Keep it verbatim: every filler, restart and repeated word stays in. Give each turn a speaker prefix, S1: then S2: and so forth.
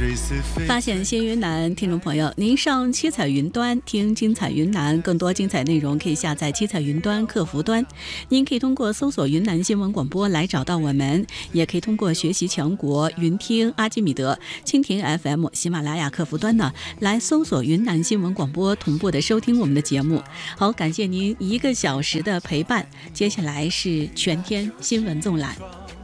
S1: 发现新云南，听众朋友，您上七彩云端听精彩云南，更多精彩内容可以下载七彩云端客服端。您可以通过搜索云南新闻广播来找到我们，也可以通过学习强国、云听、阿基米德、蜻蜓 F M、喜马拉雅客服端呢来搜索云南新闻广播，同步的收听我们的节目。好，感谢您一个小时的陪伴。接下来是全天新闻纵览。